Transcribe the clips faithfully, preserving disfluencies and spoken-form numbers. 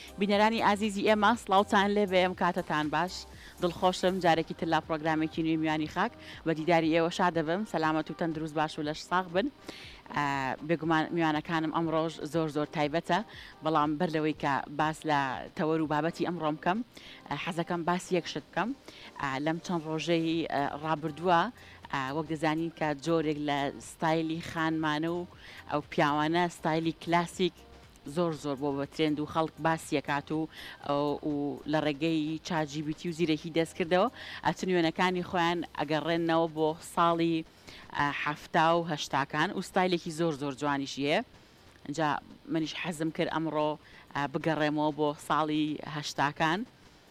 بینەرانی ئازیزی ئێمە سڵاوتان لێ بێ ئەم کاتتان باش دڵخۆشم جارێکی تر لا پرۆگرامێکی نوێی میوانی خاک بە دیداری ئێوە شاد دەبم سەلامەت و تەندروست باش و لەش ساغ بن بێگومان میوانەکانم ئەمڕۆژ زۆر زۆر تایبەتە بەڵام بەر لەوەی کە باس لە تەوەر و بابەتی ئەمڕۆم بکەم حەزەکەم باسی یەک شت بکەم لەم چەند ڕۆژەی ڕابردووە وەک دەزانین کە جۆرێک لە ستایلی خانمانە و ئەو پیاوانە ستایلی کلاسیک زۆر زۆر بۆ بە ترێند و خەڵک باسیەکات و لە ڕێگەی چاجیبیتی و زیرەکی دەستکردەوە ئەچ نوێنەکانی خۆیان ئەگەڕێنەوە بۆ ساڵی حەفتا و هەشتاکان و ستایلێکی زۆر زۆر جوانیشی هەیە اینجا منیش حەزم کرد ئەمڕۆ بگەڕێمەوە بۆ ساڵی هەشتاکان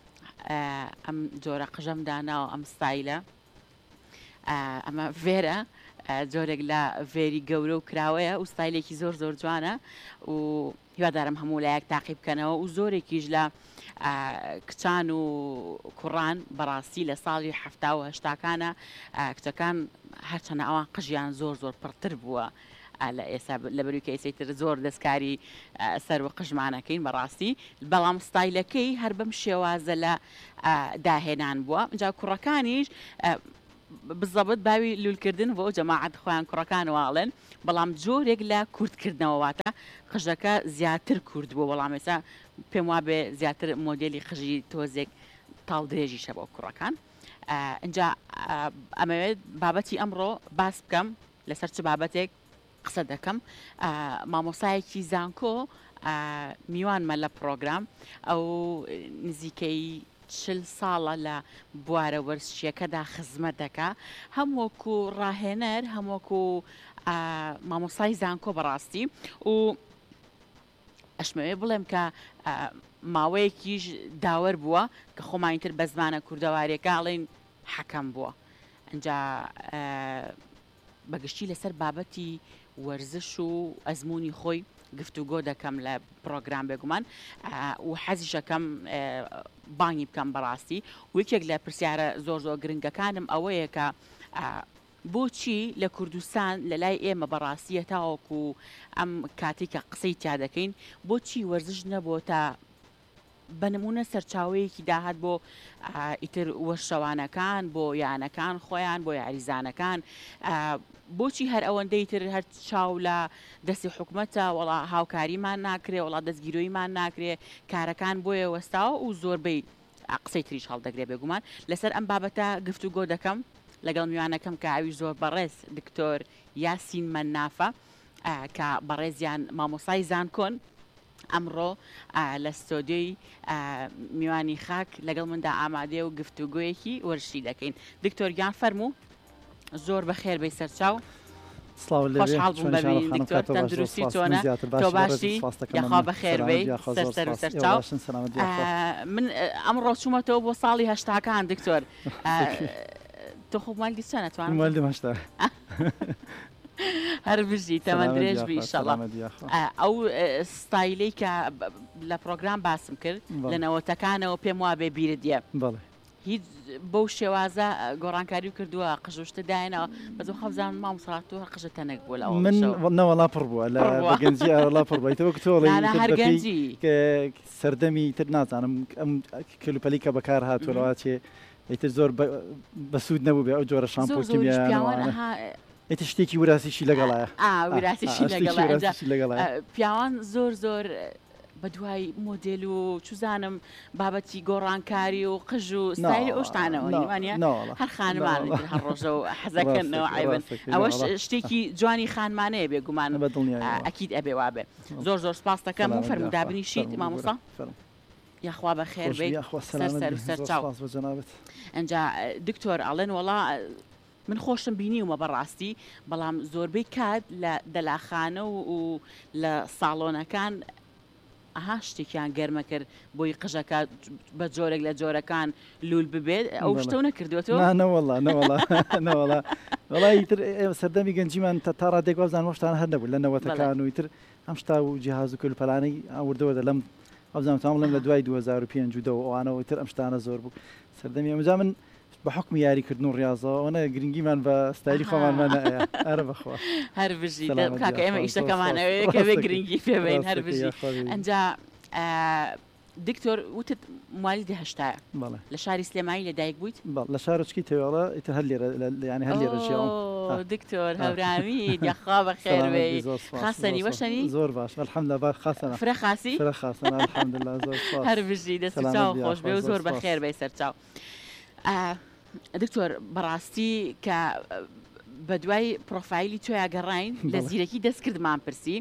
ئەم جۆرە قژەمداناوە ئەم ستایلە ئەمە ڤێرە جۆرێک لە ڤێری گەورە و کراوەیە و ستایلێکی زۆر زۆر جوانە و هیوادارم هەموو لایەک تاقی بکەنەوە و زۆرێکیش لە کچان و کوڕان بەڕاستی لە ساڵی حەفتا و هەشتاکانە کچەکان هەرچەنە ئەوان قژیان زۆر زۆر پڕتر بووە لە ئێستا لە بەروی کە ئێسەیتر زۆر دەستکاری سەر و قژمانەکەین بەڕاستی بەڵام ستایلەکەی هەر بەم شێوازە لە داهێنان بووە جا کوڕەکانیش بزەبت باوی لولکردن بۆ جەماعەت خۆیان کوڕەکان واڵێن بەڵام جۆرێک لە کوردکردنەوەواتە قژەکە زیاتر کورد بوو بەڵام ێستا پێم وابێ زیاتر مۆدێلی خژی تۆزێک تاڵ درێژیشە بۆ کوڕەکان اینجا ئەمەوێت بابەتی ئەمڕۆ باس بکەم لەسەر چ بابەتێک قسە دەکەم مامۆسایەکی زانکۆ میوانمە لە پرۆگرام ئەو نزیکەی چل ساڵە لە بوارە وەرزشیەکەدا خزمەت دەکا هەمووەکو ڕاهێنەر هەمووەکو مامۆسای زانکۆ بەڕاستی و ئەشمەوێ بڵێم کە ماوەیەکیش داوەر بووە کە خۆمانیتر بە زمانە کوردەوارێکاڵین حەکەم بووە ئەنجا بەگشتی لەسەر بابەتی وەرزش و ئەزمموی خۆی گفتوگۆ دەکەم لە پرۆگرام بێگومان و حەزیشەکەم بانگی بکەم بەڕاستی و یەکێک لە پرسیارە زۆر زۆر گرنگەکانم ئەوەیە کە بۆچی لە کوردستان لە لای ئێمە بەڕاستیە تاوەکو ئەم کاتێککە قسەی تیا دەکەین بۆچی وەرزش نەبوو تا بەنمونە سەرچاوەیەکی داهات بۆ ئیتر وەشەوانەکان بۆ یانەکان خۆیان بۆ یاریزانەکان بۆچی هەر ئەوەندەی تر هەر چاو لە دەستی حکوومەتە وڵا هاوکاریمان ناکرێ وڵا دەستگیرۆیمان ناکرێ کارەکان بۆیە وەستاوە و زۆربەی قسەی تریش هەڵدەگرێ بێگومان لەسەر ئەم بابەتە گفتوگۆ دەکەم لەگەڵ میوانەکەم کە ئاوی زۆر بەڕێز دکتۆر یاسین مەنافە کە بەڕێزیان مامۆسای زانکۆن ئەمڕۆ لە ستۆدیۆی میوانی خاک لەگەڵ مندا ئامادێ و گفتوگۆیەکی وەرشی دەکەین دکتۆریان فەرموو زۆر بەخێر بەی سەرچاو خۆشحاڵ بووم بەبینین دکتۆر تەندروستی تۆنە تۆ باشی یاخوا بەخێر بێی سەر و سەرچاو من ئەمڕۆ چوومەتەوە بۆ ساڵی هەشتاکان دکتۆر تۆ خۆ مالگی چەند نەتوانم هەر بژی تەمەند درێژ بی ئینشەڵڵا ئەو ستایلەی کە لە پرۆگرام باسم کرد لە نەوەتەکانەوە پێم وابێ بیرت دیە هیچ بەو شێوازە گۆڕانکاری کردووە قژوشتە داێنەوە بەزۆ خەوزان مامۆسا تۆ هەر قژە تەنێک بووە لەوە من نەوەڵا پڕ بووە لە گەنجی ئەوڵا پڕ بووە تۆ هەرگەنجی سەردەمی تر نازانم ئەم کلوپەلی کە بەکار هاتووەوە چێ ئیتر زۆر بەسوود نەبوو بێ ئەو جۆرە شامپۆکیمیانەوە ئێتە شتێکی وراسیشی لەگەڵایە وراسیشی لەگەڵ پیاوان زۆر زۆر بە دوای مۆدل و چوزانم بابەتی گۆڕانکاری و قژ و ستایلی ئەو شتانەوە نیوانە هەر خانمان هەر ڕۆژە و حەزەکەنەوە عیبن ئەوەش شتێکی جوانی خانمانەیە بێگومان ئەکید ئەبێ وابێ زۆر زۆر سپاس دەکەم و فەرمودابنیشیت مامۆستا یاخوا بە خێر بێ سەر و سەرچاو ئەنجا دکتۆر ئەڵێن وەڵا من خۆشم بینیومە بەڕاستی بەڵام زۆربەی کات لە دەلاخانە و لە ساڵۆنەکان ئەها شتێکیان گەرمە کرد بۆی قژەکە بە جۆرێک لە جۆرەکان لول ببێت ئەو شتە نەکردوێتەوە نەوەڵا نەوەڵا نەوەڵا وڵی تر سەردەمی گەنجیمان تا تا ڕادێک وازان وەشتان هەر نەبوو لە نەوەتەکان و ئیتر ئەم شتا و جیهاز و کلوپەلانەی ئاوردەوە لەم ئەوزانام لەم لە دوای دوو هەزار و پێنج و دە ئەوانەوە تر ئەم شتانە زۆر بوو سەردەمی ئەمەجا من بە حکم یاریکردن و ڕاضەوەە گرنگیمان بە ستایلی خۆمانمانە ئەرە بەخوا هەر بژی کاکە ئێمە ئیشەکەمانەوەی کە بێ گرنگی پێبین هەر بژی ئەنجا دکتۆر وتت موالیدی هەشتایە بەڵێ لە شاری سلێمانی لەدایک بوویت لە شارچکی تێوەڵە ئیتر هەر لێرە ینی هەر لێرە ژیاوم دکتۆر هەورامی دەخوا بە خێربێ خاستنی وەشەنی زۆر باش الحەمدە با خاستنە فرە خاسی فرە خاستنە الحەمدلله زۆر هەر بژی دەستی چاو خۆش بێ و زۆر بە خێر بێ سەرچاو دکتۆر بەڕاستی کە بە دوای پرۆفایلی تۆ یاگەڕین لە زیرەکی دەست کردمان پرسی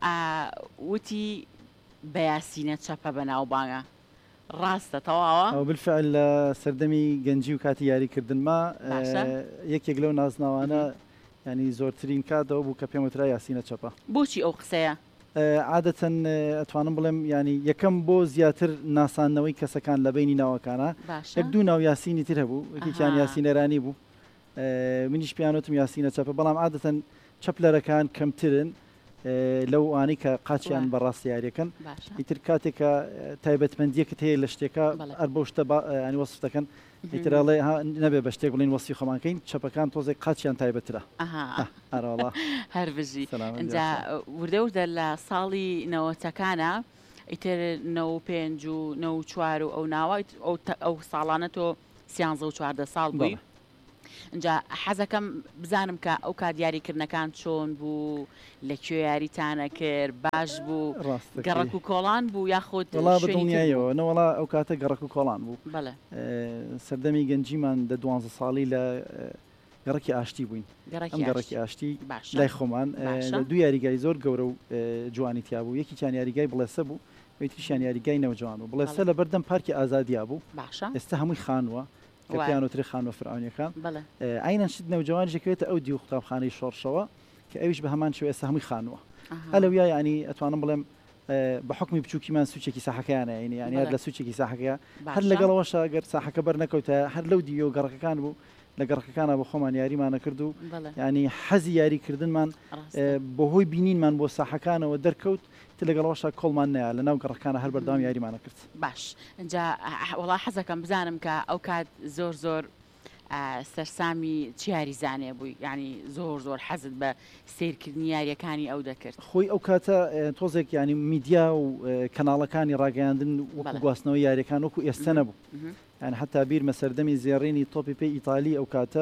وتی بە یاسینە چەپە بە ناوبانگە ڕاستە تەواوە ئەو بالفعل لە سەردەمی گەنجی و کاتی یاریکردنما یەکێک لەو نازناوانە ینی زۆرترین کاتەوە بوو کە پێم وترا یاسینە چەپە بۆچی ئەو قسەیە عادەتەن ئەتوانم بڵێم ینی یەکەم بۆ زیاتر ناسانەوەی کەسەکان لە بینی ناوەکانە یەک دوو ناو یاسینی تر هەبوو یەکێکیان یاسینەرانی بوو منیش پیانوتم یاسینە چەپە بەڵام عادەتەن چەپلەرەکان کەمترن لەو ئانی کە قاچیان بەڕاستی یاریەکەن ئیتر کاتێکە تایبەتمەندیەکت هەیە لە شتێکە ئەر بەو شتە ینی وەصف دەکەن ئیتراڵێ نەبێ بە شتێک بڵین وەسی خۆمانکەین چەپەکان تۆزێک قاچیان تایبەترە ئەرەوەڵا هەر بژی ئەجا وردە وردە لە ساڵی نەوەتەکانە ئیتر نە و پێنج و نە و چوار و ئەو ناوە ئەو ساڵانە تۆ سیانزە و چواردە ساڵ بووی اینجا حەزەکەم بزانم کە ئەو کات دیاریکردنەکان چۆن بوو لەکوێ یاریتانە کرد باش بوو گەڕک و کۆڵان بوو یاخود وڵا بەدڵنیایەوە نەوەڵا ئەو کاتە گەڕک و کۆڵان بوو بەڵێ سەردەمی گەنجیمان دە دوانزە ساڵی لە گەڕکی ئاشتی بووین ئەم گەڕکی ئاشتی لای خۆمان دوو یاریگای زۆر گەورە و جوانی تیا بوو یەکیان یاریگای بڵێسە بوو ویتریشیان یاریگای نەوجوان و بڵێسە لە بەردەم پارکی ئازادیا بوو ئێستا هەمووی خانووە کە پیانۆتری خانوە فرعونیەکان ئاینەن شت نەوجوانێکەوێتە ئەو دی و قوتابخانەی شۆڕشەوە کە ئەویش بە هەمان شێوە ئێستا هەمووی خانووە هەلەویا ینی ئەتوانم بڵێم بە حکمی بچووکیمان سوچێکی ساحەکەیانە ینی ینی هەر لە سوچێکی ساحەکە هەر لەگەڵەوەشە گەر ساحەکە بەر نەکەوتە هەر لەو دیۆ گەڕەکەکان بوو لە گەڕەکەکانە بە خۆمان یاریمانە کرد و ینی حەزی یاریکردنمان بەهۆی بینینمان بۆ ساحەکانەوە دەرکەوت لەگەڵەوەشە کۆڵمان نەیە لە ناو گەڕەکانە هەر بەردەوام یاریمانە کرد باش اینجا وڵا حەزەکەم بزانم کە ئەو کات زۆر زۆر سەرسامی چ یاریزانێ بووی ینی زۆر زۆر حەزت بە سیرکردنی یاریەکانی ئەو دەکرد خۆی ئەو کاتە تۆزێک ینی میدیا و کەناڵەکانی ڕاگەیاندن وەکو گواستنەوەی یاریەکان وەکو ئێستا نەبوو یان حتا بیر مە سەردەمی زێڕینی تۆپی پێی ئیتالی ئەو کاتە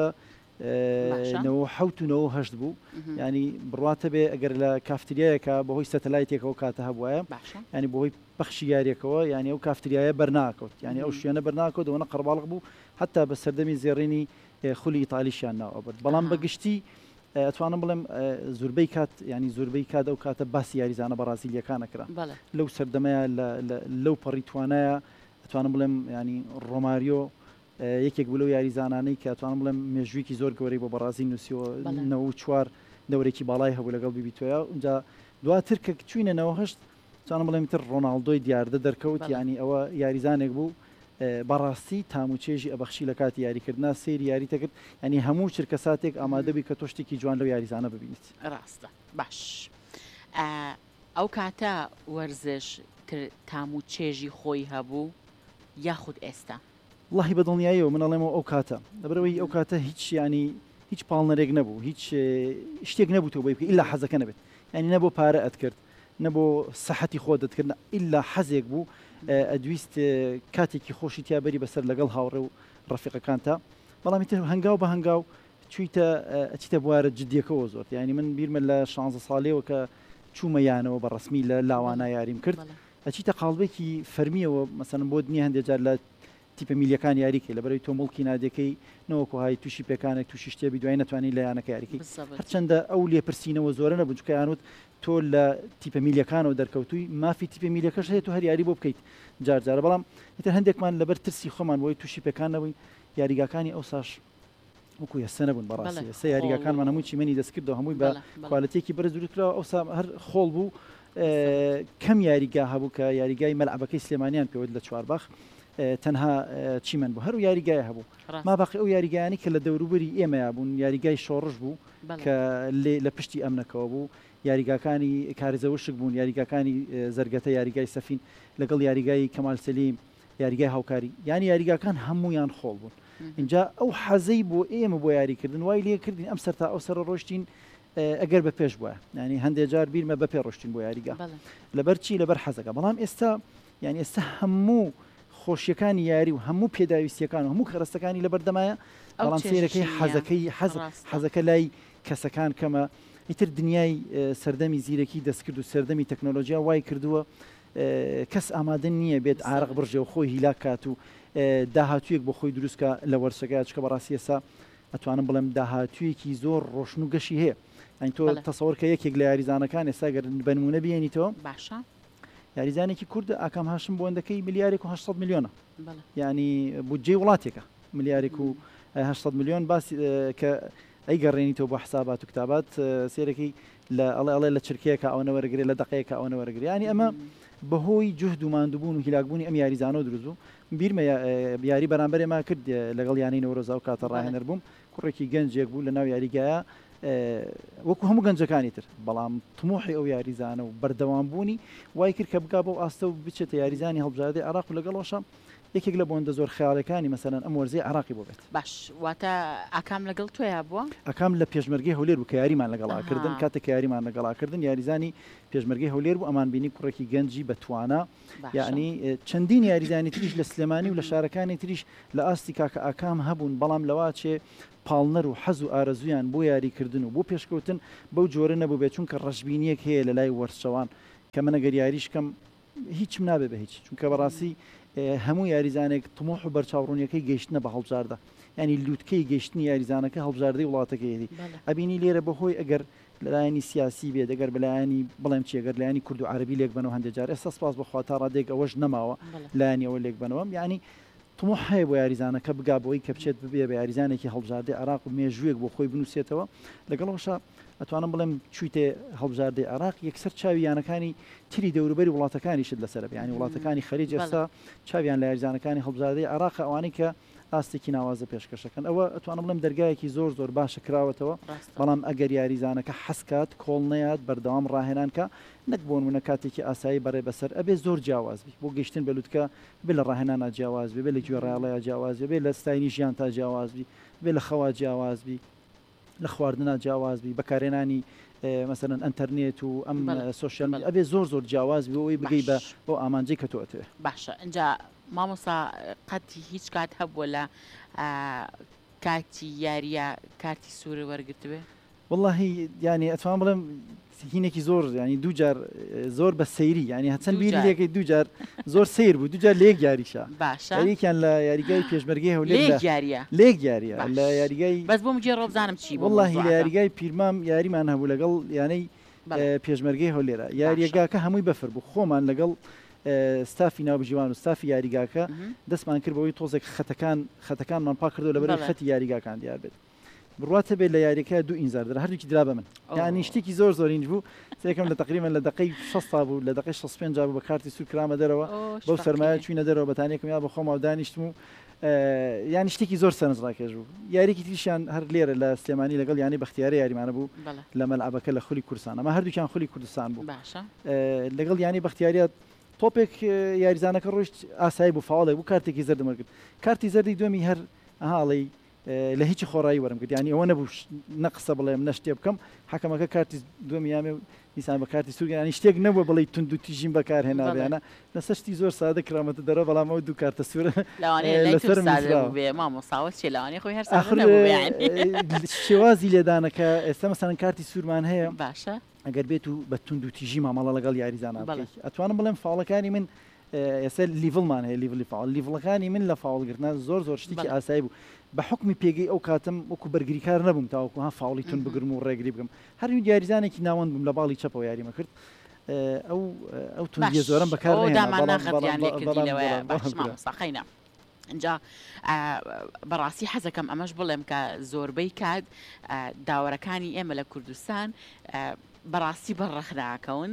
نەوە حەوت و نەوە هەشت بوو ینی بڕاتە بێ ئەگەر لە کافتریایەکە بەهۆی سەتەلایتێکەوە کاتە هەبووایە ینی بەهۆی بەخشی یاریەکەوە ینی ئەو کافتریایە بەرناکەوت ینی ئەو شوێنە بەرناکەوت دەوەنە قەرباڵق بوو حتا بە سەردەمی زێڕینی خولی ئیتالیشیان ناوە برد بەڵام بەگشتی ئەتوانم بڵێم زوربەی کات ینی زوربەی کات ئەو کاتە باسی یاریزانە بەرازیلیەکانە کرا لەو سەردەمەیە لەو پەڕی توانایە ئەتوانم بڵێم ینی ڕۆماریۆ یەکێک بلو یاریزانانەی کە ئەتوانم بڵێم مێژوویکی زۆر گەورەی بۆ بەڕازی نووسیەوە نەوە چوار دەورێکی باڵای هەبوو لەگەڵ بیبیتۆیە اینجا دواتر کە چوینەوە هەشت توانم بڵێم تر ڕۆناڵدۆی دیاردە دەرکەوت ینی ئەوە یاریزانێک بوو بەڕاستی تاموچێژی ئەبەخشی لە کاتی یاریکردنا سێری یاری تەکرد ینی هەموو چرکە ساتێک ئامادەبی کە تۆ شتێکی جوان لەو یاریزانە ببینیت ڕاستە باش ئەو کاتە وەرزش تاموچێژی خۆی هەبوو یاخود ئێستا والله بەدڵنیاییەوە من ئەڵێمەوە ئەو کاتە لەبەرەوەی ئەو کاتە هیچ ینی هیچ پاڵنەرێک نەبوو هیچ شتێک نەبوو تۆ بۆی بکە ئیلا حەزەکە نەبێت ینی نەبوو پارە ئەتکرد نەبوو سەحەتی خۆ دەتکردن ئیلا حەزێک بوو ئەدویست کاتێکی خۆشی تیابەری بەسەر لەگەڵ هاوڕێ و ڕەفیقەکانتە بەڵامی تر هەنگاو بە هەنگاو چوویتە ئەچیتە بوارە جدیەکەەوە زۆر ینی من بیرمە لە شانزە ساڵێەوە کە چوومە یانەوە بە ڕسمی لە لاوانە یاریم کرد ئەچیتە قاڵبێکی فەرمیەوە مەسەن بۆ دنیا هەندێک جار لە تیپە میلیەکان یاریکە لەبەرەوەی تۆ مڵکی نادەکەی نەوەکو های تووشی پێکانێک تووشی شتێبی دوای نەتوانانی لە یانەکە یاریکەی هەرچەندە ئەو لێپرسینەوە زۆرە نەبوو چکە یانوت تۆ لە تیپە میلیەکانەوە دەرکەوتووی مافی تیپە میلیەکەش هەیە تۆ هەر یاری بۆ بکەیت جارجارە بەڵام ئیتر هەندێکمان لەبەر ترسی خۆمان بۆی تووشی پێکان نەبووین یاریگاکانی ئەو ساش وەکو ئێستا نەبوون بەڕاستی ئێستا یاریگاکانمان هەمووی چیمەنی دەستکردەوە هەمووی بە کوالەتێکی بەرز دروستکراوە ئەو هەر خۆڵ بوو کەم یاریگا هەبوو کە یاریگای مەلعبەکەی سلێمانیان پێوت لە چوارباخ تەنها چیمەن بوو هەرو یاریگای هەبوو ما باقی ئەو یاریگایانی کە لە دەوروبەری ئێمەیا بوون یاریگای شۆڕش بوو کە لە پشتی ئەمنەکەەوە بوو یاریگاکانی کارزەوشک بوون یاریگاکانی زەرگەتە یاریگای سەفین لەگەڵ یاریگای کەمال سەلیم یاریگای هاوکاری یانی یاریگاکان هەمویان خۆڵ بوون اینجا ئەو حەزەی بۆ ئێمە بۆ یاریکردن وای لێکردین ئەم سەرتا ئەو سەر ڕۆشتین ئەگەر بە پێش بووە ینی هەندێک جار بیرمە بە پێ ڕۆشتین بۆ یاریگا لەبەر چی لەبەر حەزەکە بەڵام ئێستا یعنی ئێستا هەموو خۆشیەکانی یاری و هەموو پێداویستیەکان و هەموو خەرستەکانی لەبەردەمایە بەڵام سێرەکەی حەزەکەی حەزەکە لای کەسەکان کەمە ئیتر دنیای سەردەمی زیرەکی دەستکرد و سەردەمی تەکنۆلۆژیا وای کردووە کەس ئامادە نییە بێت ئارەق بڕژێ و خۆی هیلاک کات و داهاتوویەک بۆ خۆی دروستکە لە وەرسەکە چکە بەڕاستی ئێستا ئەتوانم بڵێم داهاتوویەکی زۆر ڕۆشن و گەشی هەیە ئەین تۆ تەسەوەرکە یەکێک لە یاریزانەکان ئێستا گەر بەنمونە بێنیتەوە باشە یاریزانێکی کورد ئاکام هاشم بۆندەکەی ملیارێک و هەشت سەد میلیۆنە ینی بودجێ وڵاتێکە ملیارێک و هەشت سەد میلیۆن باسی کە ئەیگەڕێنیتەوە بۆ حسابات و کتابات سێرەکەی لە ئەڵێ ئەڵێ لە چرکەیەکە ئەوە وەرەگرێ لە دقەیەکە ئەوە وەرەگری ینی ئەمە بەهۆی جوهد و ماندووبوون و هیلاکبوونی ئەم یاریزانە دروست بوو بیرمە یاری بەرامبەرێ ما کرد لەگەڵ یانەی نەورۆزا و کاتە ڕاهێنەر بووم کوڕێکی گەنجێک بوو لە ناو یاریگایە وەکو هەموو گەنجەکانی تر بەڵام تموحی ئەو یاریزانە و بەردەوامبوونی وای کرد کە بگا بۆ ئاستە و بچێتە یاریزانی هەڵبژاردەی عراق و لەگەڵەوەشە یەکێک لە بۆندە زۆر خیاڵەکانی مەسەلەن ئەم وەرزەی عراقی بۆ بێت باش واتە ئاکام لەگەڵ تۆیە بووە ئەکام لە پێشمەرگەی هەولێر بوو کە یاریمان لەگەڵاکردن کاتێک کە یاریمان لەگەڵاکردن یاریزانی پێشمەرگەی هەولێر بوو ئەمان بینی کوڕێکی گەنجی بەتوانە یعنی چەندین یاریزانی تریش لە سلێمانی و لە شارەکانی تریش لە ئاستی کاکە ئاکام هەبوون بەڵام لەوا چێ پاڵنەر و حەز و ئارەزویان بۆ یاریکردن و بۆ پێشکەوتن بەو جۆرە نەبوو بێت چونکە ڕەشببینیەک هەیە لە لای وەرچەوان کە منەگەر یاریشکەم هیچم نابێ بە هیچ چونکە بەڕاستی هەموو یاریزانێک تمۆح و بەرچاوڕوونیەکەی گەیشتنە بە هەڵبژاردە ینی لووتکەی گەیشتنی یاریزانەکە هەڵبژاردەی وڵاتەکەیدی ئەبینی لێرە بەهۆی ئەگەر لەلایەنی سیاسی بێت ئەگەر بەلایانی بڵێم چێگەر لایانی کورد و عربی لێک بنەوە هەندێک جار ئێستا سپاس بەخوا تا ڕادێک ئەوەش نەماوە لایانی ئەوە لێک بنەوە یعنی تمۆح هەیە بۆ یاریزانەکە بگا بۆی کە بچێت ببێ بە یاریزانێکی هەڵبژاردەی عراق و مێژوویەک بۆ خۆی بنووسێتەوە لەگەڵەوەشە ئەتوانم بڵێم چویتێ هەڵبژاردەی عراق یەکسەر چاویانەکانی تری دەوروبەری وڵاتەکانیشت لەسەر ینی وڵاتەکانی خەریج ئێستا چاویان لە یاریزانەکانی هەڵبژاردەی عراق ئەوانەی کە ئاستێکی ناوازە پێشکەشەکەن ئەوە ئەتوانم بڵێم دەرگایەکی زۆر زۆر باشە کراوەتەوە بەڵام ئەگەر یاریزانەکە حەسکات کۆڵ نەیات بەردەوام ڕاهێنانکە نەک بۆ نمونە کاتێکی ئاسایی بەڕێ بەسەر ئەبێ زۆر جیاوازبی بۆ گەشتن بەلووتکە بێ لە ڕاهێنانە جیاوازبی بێ لە گوێڕایاڵەیە جیاوازبی بێ لە ستاینی ژیان تا جیاوازبی بێ لە خەوا جیاوازبی لە خواردنە جیاوازبی بەکارێنانی مثلەن ئەتەرنێت و ئەم سوۆشیال ئەبێ زۆر زۆر جیاواز بۆی بگەی بە بۆ ئامانجەی کە تۆتێ باشە اینجا مامۆسا قەتی هیچ کات هەبووە لە کاتی یاریە کارتی سوورە وەرگرتوێ واللهی ینی ئەتوان بڵێم هینێکی زۆر ینی دووجار زۆر بە سەیری ینی هەچەند بیری لێکەی دووجار زۆر سیر بوو دووجار لێک یاریشە باشە یەکیان لە یاریگای پێشمەرگەی هەولێر لێک یاریە لێک یاریە لە یاریگای بەس بۆ مجێ ڕۆبزانم چی واللهی لە یاریگای پیرمام یاریمان هەبوو لەگەڵ یانەی پێشمەرگەی هەولێرە یاریەکە هەمووی بەفر بوو خۆمان لەگەڵ ستافی ناوبژیوان و ستافی یاریگاکە دەستمان کرد بەوەی تۆزێک خەتەکان خەتەکانمان پاک کردو لە بەرەی خەتی یاریگاکان دیار بێت بڕاتە بێت لە یاریەکە دوو ئینزار دەرا هەردووکی درا بە من یانی شتێکی زۆر زۆرینج بوو سێکەم لە تقریبا لە دقەی شەستا بوو لە دقەی شەست و پێنج بوو بە کارتی سوور کرامە دەرەوە بەو فەرمایە چوینە دەرەوە بەتانیەکەم یا بەخۆم و دانیشتم و یانی شتێکی زۆر سەرنجڕاکێش بوو یاریکی تریشیان هەر لێرە لە سلێمانی لەگەڵ ینی بەختیارە یاریمانە بوو لە مەلعەبەکە لە خولی کوردستان ئەمە هەردووکیان خولی کوردستان بوو لەگەڵ ینی بەختیاریات تۆپێک یاریزانەکە ڕۆیشت ئاسایی بوو فاڵێ بوو کارتێکی زەردەمەرگرت کارتی زەردی دومی هەر ئاڵی لە هیچی خۆڕایی وەرم کرد ینی ئەوە نەبوو نەقسە بڵێم نەشتێ بکەم حکەمەکە کارتی دومی یامێ دیسان بە کارتی سوورگەانی شتێک نەبووە بڵێ تونند و تیژیم بەکارهێنابیانە لەسەر شتی زۆر سادە کرامەتە دەرە بەڵام ئەو دوو کارتە سوورە شێوازی لێدانەکە ئێستا مەسەڵەن کارتی سوورمان هەیە باشە ئەگەر بێت و بە تونند و تیژی مامەڵە لەگەڵ یاریزانە ئەتوانم بڵێم فاڵەکانی من ئێستا لیڤڵمان هەیە لیڤلی فاڵ لیڤڵەکانی من لە فاڵگرتنا زۆر زۆر شتێکی ئاسایی بوو بە حکمی پێگەی ئەو کاتم وەکو بەرگریکار نەبووم تاوەکو ها فاڵی تون بگرم و ڕێگری بگەم هەروی دیاریزانێکی ناوەند بووم لە باڵی چەپەوە یاریمە کرد ئەو ئەو توندیە زۆرم بەکارخەینە اینجا بەڕاستی حەزەکەم ئەمەش بڵێم کە زۆربەی کات داوەرەکانی ئێمە لە کوردستان بەڕاستی بەڕەخراکەون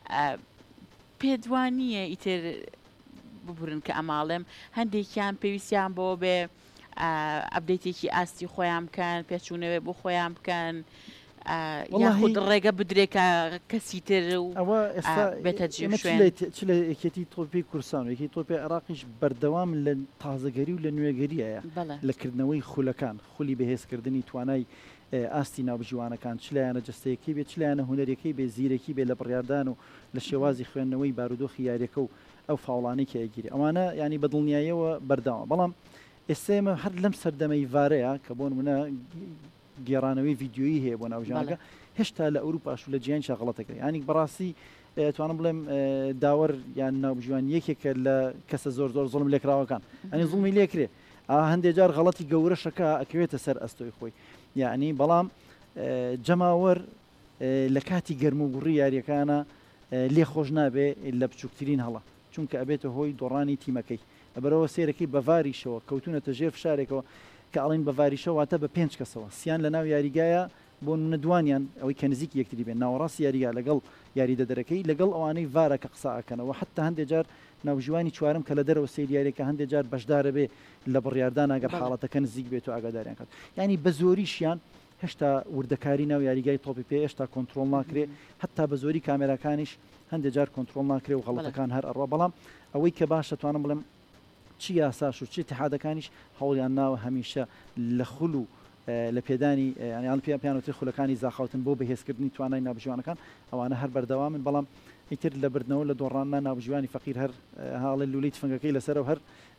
پێدوانیە ئیتر ببورن کە ئەماڵێم هەندێکیان پێویستیان بۆ بێ ئەبدەیتێکی ئاستی خۆیان بکەن پێچوونەوێ بۆ خۆیان بکەن یاخود ڕێگە بدرێکە کەسی تر و بێتە چ لە یەکێتی تۆپی کوردستان و یەکی تۆپی عێراقیش بەردەوام لە تازەگەری و لە نوێگەریایە لەکردنەوەی خولەکان خولی بەهێزکردنی توانای ئاستی ناوبژیوانەکان چلایەنە جستەیەکی بێت چلایەنە هوەرێکی بێ زیرەکی بێ لە بڕاردان و لە شێوازی خوێندنەوەی بارودۆخی یاریەکە و ئەو فاوڵانەی کە ئەگیری ئەوانە ینی بەدڵنیاییەوە بەرداوە بەڵام ئێستێمە هەر لەم سەردەمەی ڤارەیە کە بۆ منە گێڕانەوەی ڤیددیۆیی هەیە بۆ ناوژانەکە هێشتا لە ئەوروپاش و لە جیان شغڵەتەکە ینی بەڕاستی توانم بڵێم داوەەر یان ناوبژوان یەکێکە لە کەسە زۆر زۆر زڵم لێکراوەکان ئەنی زڵمی لێکرێ هەندێک جار غەڵەتی گەورەشەکە ئەکەوێتە سەر ئەستۆی خۆی یعنی بەڵام جەماوەەر لە کاتی گەرم و گوڕی یاریەکانە لێ خۆش نابێ لە بچووکترین هەڵە چونکە ئەبێتە هۆی دۆڕانی تیمەکەی ئەبەرەوە سێرەکەی بەڤاریشەوە کەوتونەتە ژێر فشارێکەوە کە ئەڵین بەڤاریشەوەواتە بە پێنج کەسەوە سییان لە ناو یاریگایە بۆ نەدوانیان ئەوەی کە نزیک یەکتری بێن ناوەڕاست یاریگا لەگەڵ یاری دەدەرەکەی لەگەڵ ئەوانەی ڤارە کە قساکەنەوە حتا هەندێک جار ناوژوانی چوارم کە لە دەرەوە سریارێکە هەندێک جار بەشدارە بێ لە بڕیاردان ئەگەر حاڵەتەکە نزیک بێت و ئاگاداریان کات ینی بە زۆریشیان هێشتا وردەکاری ناو یاریگای تۆپی پێ هێشتا کۆنتترۆل ناکرێ حتا بە زۆری کامێراکانیش هەندێک جار کۆنتترۆل ناکرێ و غەڵەتەکان هەر ئەڕوا بەڵام ئەوەی کە باشە توانم بڵم چی یاساش و چی اتحادەکانیش هەوڵیان ناوە هەمیشە لە خول و لە پێدانی ینیان پێ پیانوتی خولەکانی زاخاوتن بۆ بەهێزکردنی توانای ناوبژوانەکان ئەوانە هەر بەردەوامن بەڵام ئیتر لە بردنەوە لە دۆڕاننا ناوبژوانی فەقیر هەر هاڵی لولی تفنگەکەی لەسەر و هەر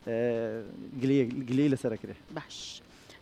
گلەی لەسەرکرێ باش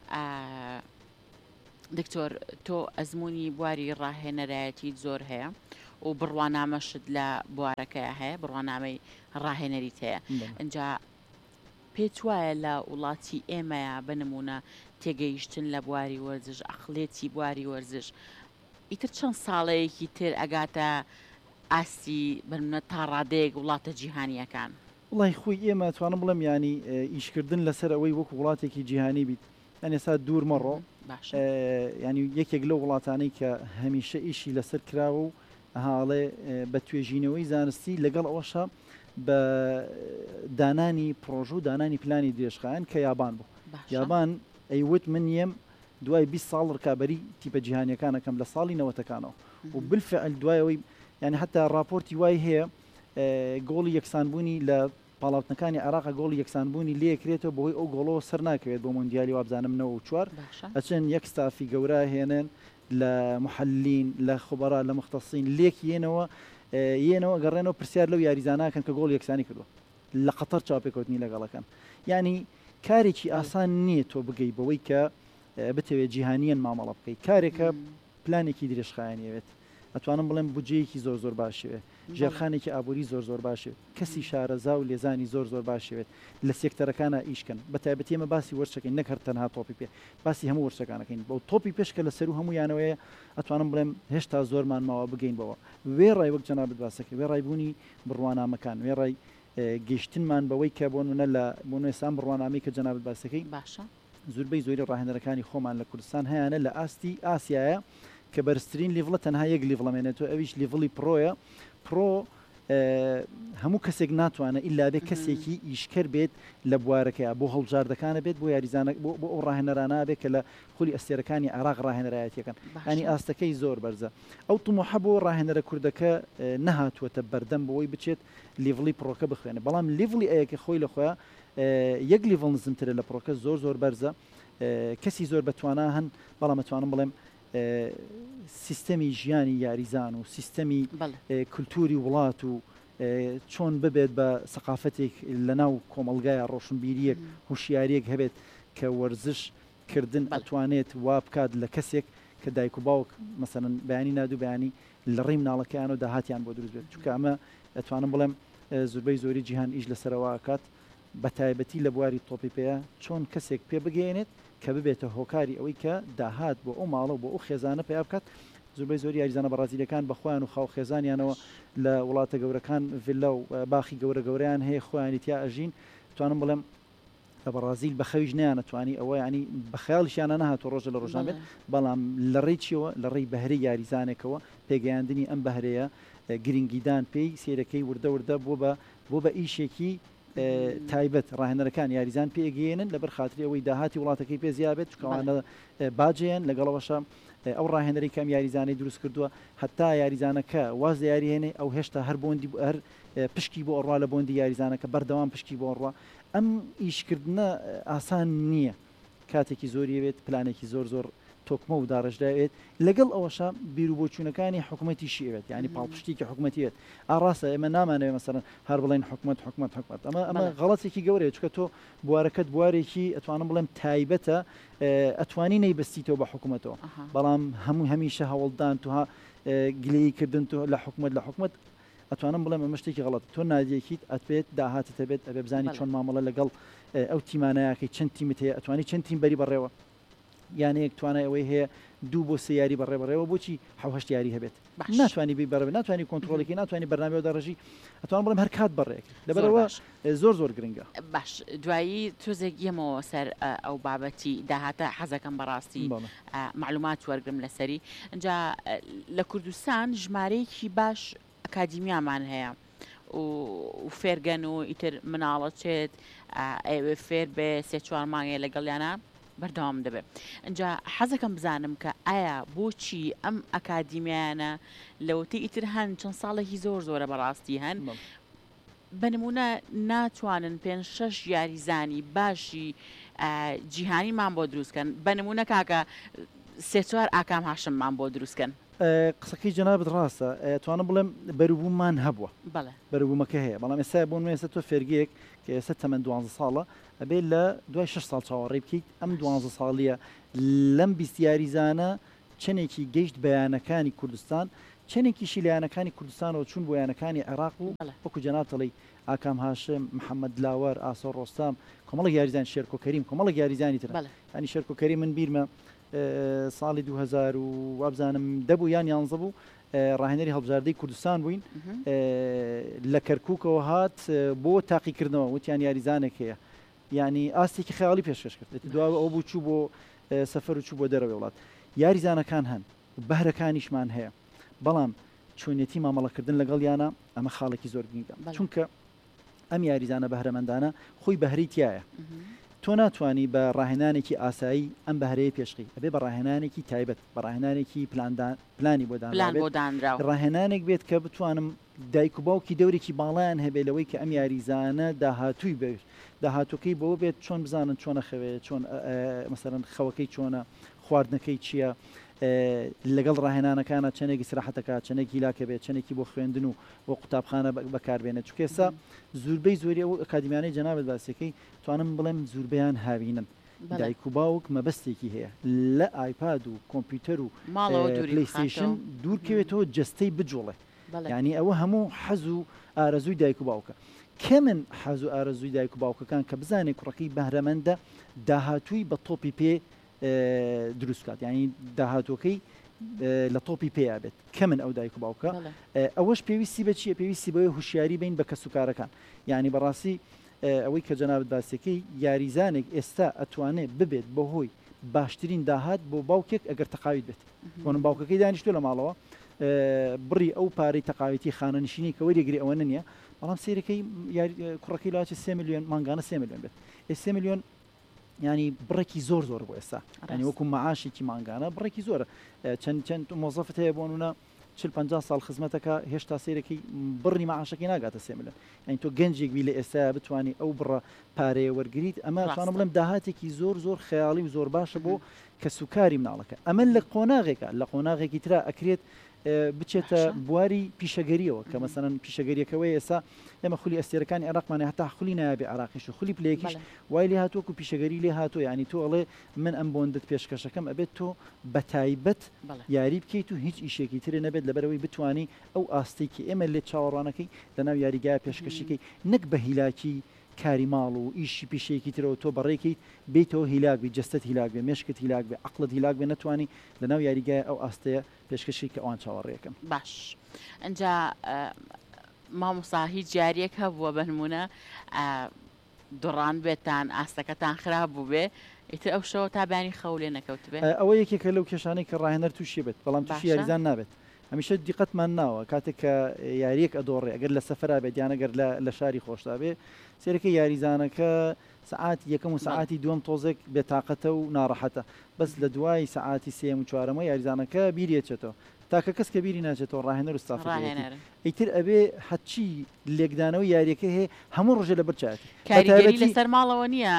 دکتۆر تۆ ئەزمموی بواری ڕاهێنەرایەتی زۆر هەیە و بڕوانامەشت لە بوارەکەی هەیە بڕوانامەی ڕاهێنەریت هەیە ئەجا پێت وایە لە وڵاتی ئێمەیە بنمونە تێگەیشتن لە بواری وەرزش ئەخلێتی بواری وەرزش ئیتر چەند ساڵەیەکی تر ئەگاتە ئاستی بنمونە تا ڕادەیەک وڵاتە جیهانیەکان وڵی خۆی ئێمە توانم بڵم ینی ئیشکردن لەسەر ئەوەی وەکو وڵاتێکی جیهانی بیت ئەن ئێستا دوور مەڕۆ ینی یەکێک لەو وڵاتانەی کە هەمیشە ئیشی لەسەر کراوە و هاڵێ بە توێژینەوەی زانستی لەگەڵ ئەوەشە بە دانانی پرۆژ و دانانی پلانی درێژخایەن کە یابان بوو یابان ئەیوت من نیەم دوای بیست ساڵ ڕکابەری تیپە جیهانیەکانەکەم لە ساڵی نەوەتەکانەوە و بالفعل دوایەوەی یعنی حتا راپۆرتی وای هەیە گۆڵی یەکسانبوونی لە پاڵاوتنەکانی عێراق گۆڵی یەکسانبوونی لێکرێتەوە بۆی ئەو گۆڵەوە سەر ناکەوێت بۆ مۆندیالی وابزانمنەوە و چوار ئەچەند یەک ستافی گەورە هێنن لە محللین لە خبەرا لە مختصین لێک یێنەوە یێنەوە گەڕێنەوە پرسیار لەو یاریزاناکەن کە گۆڵ یەکسانی کردووە لە قەتەر چاپێکوتنی لەگەڵەکان ینی کارێکی ئاسان نییە تۆ بگەی بەوەی کە بتەوێت جیهانیان مامەڵە بکەیت کارێکە پلانێکی درێژخایەنەوێت ئەتوانم بڵێم بودجەیەکی زۆر زۆر باشوێ ژێرخانێکی ئابووری زۆر زۆر باشێت کەسی شارەزا و لێزانی زۆر زۆر باشوێت لە سێکتەرەکانە ئیشکن بە تایبەتی ئێمە باسی وەرچەکەین نەکەر تەنها تۆپی پێ باسی هەموو وەرچەکانەکەین بەو تۆپی پێشکە لە سەر و هەموو یانەوەیە ئەتوانم بڵێم هێشتا زۆرمان ماوە بگەین بەوە وێ ڕای وەک جەنابەت باسەکە وێ ڕایبوونی بڕوانامەکان وێ ڕای گەیشتنمان بەوەی کە بۆنە لە بۆنێسان بڕوانامی کە جەنابەت باسەکەی باشە زۆربەی زۆری ڕاهێنەرەکانی خۆمان لە کوردستان هەیەە لە ئاستی ئاسیایە کە بەرزترین لیڤڵە تەنها یەک لیڤڵەمێنێتەوە ئەویش لیڤڵی پرۆیە پرۆ هەموو کەسێک ناتوانێت ئیلا بێ کەسێکی ئیشکەر بێت لە بوارەکەیە بۆ هەڵبژاردەکانە بێت بۆ یاریزانە بۆ ئەو ڕاهێنەرانە بێت کە لە خولی ئەستێرەکانی عێراق ڕاهێنەرایەتیەکەن ئەنی ئاستەکەی زۆر بەرزە ئەو تموحە بۆ ڕاهێنەرە کوردەکە نەهاتووەتە بەردەم بەوەی بچێت لیڤڵی پرۆکە بخوێنێت بەڵام لیڤڵی ئەیەکە خۆی لە خۆیان یەک لیڤڵ نزمترە لە پرۆکە زۆر زۆر بەرزە کەسی زۆر بەتوانە هەن بەڵام ئەتوانم بڵێم سیستەمی ژیانی یاریزان و سیستەمی کولتوری وڵات و چۆن ببێت بە سەقافەتێک لە ناو کۆمەلگایە ڕۆشنبیریەک هوشیاریەک هەبێت کە وەرزش کردن ئەتوانێت وا بکات لە کەسێک کە دایک و باوک مەسەن بەیانی نادوو بەیانی لە ڕێی مناڵەکەیان و داهاتیان بۆ دروست بێت چونکە ئەمە ئەتوانم بڵێم زۆربەی زۆری جیهان ئیش لەسەرەوە کات بە تایبەتی لە بواری تۆپی پێەیە چۆن کەسێک پێ بگەێنێت کە ببێتە هۆکاری ئەوەی کە داهات بۆ ئەو ماڵە بۆ ئەو خێزانە پێ بکات زۆربەی زۆری یاریزانە بەڕازیلەکان بەخۆیان و خاو خێزانیانەوە لە وڵاتە گەورەکان ڤیلا و باخی گەورە گەورەیان هەیە خۆیانی تیا ئەژین توانم بڵێم لە بەڕازیل بە خەویش نیانەتوانی ئەوە ینی بە خەیاڵیشیانە نەهاتۆ ڕۆژە لە ڕۆژان بێت بەڵام لە ڕێی چیەوە لە ڕێی بەهرەی یاریزانێکەوە پێگەیاندنی ئەم بەهرەیە گرنگیدان پێی سێرەکەی وردە وردە بۆ بە بۆ بە ئیشێکی تایبەت ڕاهێنەرەکان یاریزان پێگەێنن لەبەر خاتری ئەوەی داهاتی وڵاتەکەی پێ زیابێت چکەوانە باجیان لەگەڵەوەشە ئەو ڕاهێنەری کەم یاریزانەی دروست کردووە هەتا یاریزانەکە واز لە یاریێنێ ئەو هێشتا هەر بۆندی هەر پشکی بۆ ئەڕوا لە بۆندی یاریزانەکە بەردەوام پشکی بۆ ئەڕوا ئەم ئیشکردنە ئاسان نییە کاتێکی زۆریەوێت پلانێکی زۆر زۆر تۆکمە و داڕژداوێت لەگەڵ ئەوەشە بیرروبۆچوونەکانی حکوومەتی شێوێت ینی پاڵپشتێکی حکوومەتیت ئاڕاستە ئێمە نامانەوێت مەسەرەن هەر بڵێن حکوومەت حکوومەت حکوومەت ئەمە ئەمە غەڵەتێکی گەورەیە چکە تۆ بوارەکەت بوارێکی ئەتوانم بڵێم تایبەتە ئەتوانی نەیبەستیتەوە بە حکوومەتەوە بەڵام هەموو هەمیشە هەوڵدان توها گلەیکردن تۆ لە حکوومەت لە حکوومەت ئەتوانم بڵێم ئەمە شتێکی غەڵەت تۆ نادیەکیت ئەتوێت داهاتت هەبێت ئەبێ بزانی چۆن مامەڵە لەگەڵ ئەو تیمانایەکەی چەند تیمت هەیە ئەتوانی چەند تیم بەری بەڕێوە یانەیەک توانای ئەوەی هەیە دوو بۆ سێ یاری بەڕێ بەڕێوە بۆچی حوهشت یاری هەبێت ناتوانانی بی بەڕێ ناتوانانی کۆنتترۆلێکی ناتوانانی بەرنامەوە دەڕژی ئەتوان بڵێم هەر کات بەڕێک لەبەرەوە زۆر زۆر گرنگە باش دوایی تۆزێک یەمەوە سەر ئەو بابەتی داهاتە حەزەکەم بەڕاستی معلومات وەرگرم لەسەری اینجا لە کوردستان ژمارەیەکی باش ئەکادیمیامان هەیە و فێرگەن و ئیتر مناڵەچێت ئەوێ فێر بێ سێ چوار مانگێ لەگەڵیانە بەردەوام دەبێت اینجا حەزەکەم بزانم کە ئایا بۆچی ئەم ئەکادیمیانە لەوتەی ئیتر هەن چەند ساڵێکی زۆر زۆرە بەڕاستی هەن بەنمونە ناتوانن پێنج شەش یاریزانی باشی جیهانیمان بۆ دروستکەن بەنمونە کاکە سێ چوار ئاکام هاشممان بۆ دروستکەن قسەکەی جەنابەت ڕاستە توانم بڵێم بەروبوومان هەبووە بەروبوومەکە هەیە بەڵام ئێستا بۆن ئێستا تۆ فێرگەیەک کە ئێستا تەمەەن دوانزە ساڵە ئەبێ لە دوای شش ساڵ چاوەڕێ بکەیت ئەم دوانزە ساڵیە لەم بیست یاریزانە چەندێکی گەیشت بەیانەکانی کوردستان چەندێکیشی لایەنەکانی کوردستانەوە چوون بۆ یانەکانی عێراق و وەکو جەنابتەڵی ئاکام هاشم محەممەد لاوەر ئاسۆ ڕۆستام کۆمەڵی یاریزان شێرکۆکەریم کۆمەڵی یاریزانی تر ینی شێرکۆکەری من بیرمە ساڵی دو هزار و وابزانم دەبوو یان یانزە بوو ڕاهێنەری هەڵبژاردەی کوردستان بووین لە کەرکووکەوە هات بۆ تاقیکردنەوە وتیان یاریزانێک هەیە ینی ئاستێکی خەیاڵی پێشکەش کرد دواوە ئەو بوو چوو بۆ سەفەر و چوو بۆ دەرەوە وڵات یاریزانەکان هەن بەهرەکانیشمان هەیە بەڵام چۆنیەتی مامەڵەکردن لەگەڵ یانە ئەمە خاڵێکی زۆر گرنگە چونکە ئەم یاریزانە بەهرەمەندانە خۆی بەهری تایە تۆ ناتوانانی بە ڕاهێنانێکی ئاسایی ئەم بەهرەیە پێشقی ئەبێ بە ڕاهێنانێکی تایبەت بە ڕاهێنانێکی پلانی بۆدان ڕاهێنانێک بێت کە بتوانم دایک و باوکی دەورێکی باڵیان هەبێ لەوەی کە ئەم یاریزانە داهاتووی بێت داهاتوەکەی بۆ بێت چۆن بزانن چۆنە خەوێت چۆن مەسەرەن خەوەکەی چۆنە خواردنەکەی چییە لەگەڵ ڕاهێنانەکانە چەندێکی سراحەتەکە چەندێکی لاکە بێت چەندێکی بۆ خوێندن و بۆ قوتابخانە بەکاربێنێت چکە ئێستا زوربەی زۆری ئەو ئەکادیمیانەی جەنابەت باسیەکەی توانم بڵێم زوربیان هاوینن دایک و باوک مەبەستێکی هەیە لە ئایپاد و کۆمپیوتەر و پلیستیشن دوورکەوێتەوە جستەی بجوڵێ ینی ئەوە هەموو حەز و ئارەزووی دایک و باوکە کە من حەز و ئارەزووی دایک و باوکەکان کە بزانێت کوڕەکەی بەهرەمەندە داهاتووی بە تۆپی پێ دروستکات ینی داهاتۆکەی لە تۆپی پێیا بێت کە من ئەو دایک و باوکە ئەوەش پێویستی بە چیە پێویستی بەوەی هوشیاری بین بە کەسوکارەکان ینی بەڕاستی ئەوەی کە جەنابەت باسیەکەی یاریزانێک ئێستا ئەتوانێت ببێت بەهۆی باشترین داهات بۆ باوکێک ئەگەر تەقاویت بێت بۆنم باوکەکەی دانیشتو لە ماڵەوە بڕی ئەو پارەی تەقاویتی خانەنشینی کە وەریگری ئەوە نییە بەڵام سیرەکەی کوڕەکەی لاچی سێ میلیۆن مانگانە سێ میلیۆن بێت سێ میلیۆن ینی بڕێکی زۆر زۆر بۆ ئێستا ینی وەکو مەعاشێکی مانگانە بڕێکی زۆرە چەند چەند مۆزەفت هەیە بۆنونە چل پەنجا ساڵ خزمەتەکە هێشتا سیرەکەی بڕی مەعاشەکەی ناگاتە سێ میلیۆن ینی تۆ گەنجێکی لە ئێستا بتوانانی ئەو بڕە پارەیە وەرگریت ئەمە توانم بڵێم داهاتێکی زۆر زۆر خەیاڵی و زۆر باشە بۆ کەسوکاری مناڵەکە ئەمە لە قۆناغێکە لە قۆناغێکی ترا ئەکرێت بچێتە بواری پیشەگەریەوە کە مەسەرەن پیشەگەریەکەوەی ئێستا ئێمە خولی ئەستێرەکانی عێراقمانە هەتا خولی نایابێ عێراقیش و خولی پلەیەکیش وای لێ هاتووەکو پیشەگەری لێ هاتۆ ینی تۆ ئەڵێ من ئەم بۆندت پێشکەشەکەم ئەبێت تۆ بە تایبەت یاری بکەیت و هیچ ئیشێکی ترێ نەبێت لەبەرەوەی بتوانی ئەو ئاستێکی ئێمە لێ چاوەڕوانەکەی لەناو یاریگای پێشکەشەکەی نەک بە هیلاکی کاری ماڵ و ئیشی پیشەیەکی ترەوە تۆ بەڕێکیت بیتەوە هیلاک بی جستت هیلاک بێ مێشکت هیلاک بێ عقلت هیلاک بێ نتوانی لەناو یاریگای ئەو ئاستەیە پێشکەشی کە ئەوان چاوەڕێەکەم باش ئەجا مامۆستا هیچ جاریەک هەبووە بەنمونە دوڕان بێتان ئاستەکەتان خراپ بوو بێ ئیتر ئەو شەوە تا بانی خەو لێ نەکەوت بێ ئەوە یەکێکە لەو کێشانەی کە ڕاهێنەر تووشی بێت بەڵام تووشی یاریزان نابێت هەمیشە دیقەتمان ناوە کاتێک کە یاریەک ئەدۆڕێ ئەگەر لە سەفرا بێت یانەگەر لە شاری خۆشتا بێ سێرەکە یاریزانەکە سعاتی یەکەم و سعاتی دووەم تۆزێک بێتاقەتە و ناڕەحەتە بەس لە دوای سعاتی سێم و چوارەمە یاریزانەکە بیرێچێتەوە تاکە کەس کە بیری ناچێتەوە ڕاهێنەر و ستافرێتی ئیتر ئەبێ حەچی لێکدانەوە یاریەکە هەیە هەموو ڕۆژە لە بەرچاتی کاریگەری لەسەر ماڵەوە نییە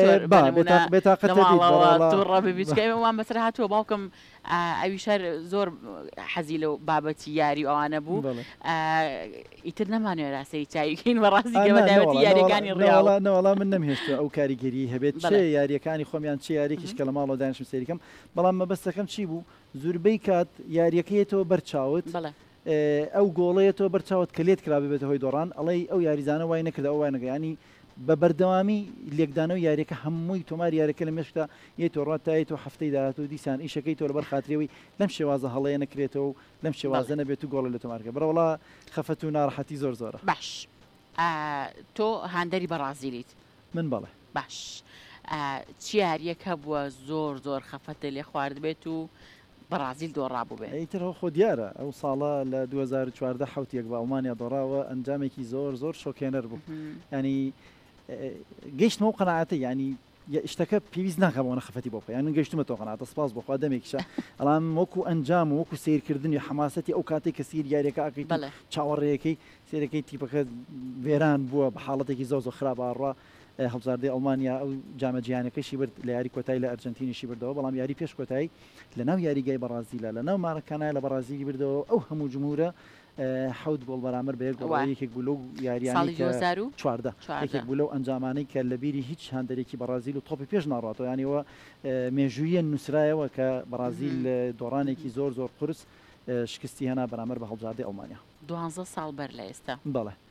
تووڕە ببیچکەوان بەسەر هاتووە باوکم ئەوی شەر زۆر حەزی لەو بابەتی یاری ئەوانە بوو ئیتر نەمانوێت ڕاستەی چاویکەین بەڕاستی بەداوەتی یاریەکانی ڕێوەڵا من نەمهێشتە ئەو کاریگەری هەبێت چێ یاریەکانی خۆمیان چه یاریێکیش کە لە ماڵەوە دانیشتم سەیریکەم بەڵام مەبەستەکەم چی بوو زوربەی کات یاریەکەیەتەوە بەرچاوت ئەو گۆڵەیەتەوە بەرچاوت کە لێت کرابێ بێتە هۆی دۆڕان ئەڵێ ئەو یاریزانە وای نەکرد ئەو وای نەگەیانی بە بەردەوامی لێکدانەوە یاریەکە هەمووی تۆمار یاریەکە لە مێشتا یەتۆ ڕات تایەوە هەفتەی داهاتوو دیسان ئیشەکەی تۆ لەبەر خاترەوەی لەم شێوازە هەڵەیە نەکرێتەوە و لەم شێوازە نەبێت و گۆڵە لە تۆمارکە بڕەوەڵا خەفەت و ناڕەحەتی زۆر زۆرە. باش تۆ هاندەری بەڕازیلیت؟ من بەڵێ. باش چی یاریەکە بووە زۆر زۆر خەفەتە لێ خوارد بێت و بەرازیل دۆڕابوو بێ؟ ئیتر خۆ دیارە ئەو ساڵە لە دوو هەزار و چواردە حوتێک بە ئەڵمانیا دۆڕاوە ئەنجامێکی زۆر زۆر شۆکێنەر بوو. ینی گەیشتمەوە قەناعەتە ینی شتەکە پێویست ناکەمەوە خەفەتی بۆ یان من گەیشتمەوە قەناعەتە سپاس بۆخوا دەمێکیشە ئەڵام وەکو ئەنجام و وەکو سیرکردنی حماسەتی ئەو کاتێک کە سیر یاریەکە ئاکەیت چاوەڕێیەکەی سیرەکەی تیپەکە وێران بووە بە حاڵەتێکی زۆر زۆر خراپ ئاڕوا هەڵبژاردەی ئەڵمانیا ئەو جامە جیهانەکەشی برد لە یاری کۆتایی لە ئەرجنتینیشی بردەوە بەڵام یاری پێش کۆتایی لە ناو یاریگای بەرازیلە لە ناو مارەکانایە لە بەرازیلی بردەوە ئەو هەموو جمهورە حەوت گۆڵ بەرامبەر بە یەکێک بوو لەو یاریانی چواردە یەکێک بوو لەو ئەنجامانەی کە لە بیری هیچ هاندەرێکی بەرازیل و تۆپی پێش ناڕاتەوە یانیەوە مێژوویە نووسرایەوە کە بەرازیل دۆڕانێکی زۆر زۆر قورس شکستی هەنا بەرامبەر بە هەڵبژاردەی ئەڵمانیا. دوانزە ساڵ بەر لە ئێستا. بەڵێ.